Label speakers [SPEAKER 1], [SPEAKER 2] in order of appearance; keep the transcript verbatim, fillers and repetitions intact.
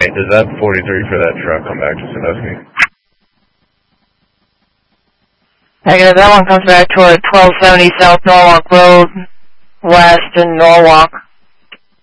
[SPEAKER 1] Hey, does that forty-three for that truck come back to Sandusky?
[SPEAKER 2] Negative, that one comes back toward twelve seventy South Norwalk Road, west in Norwalk.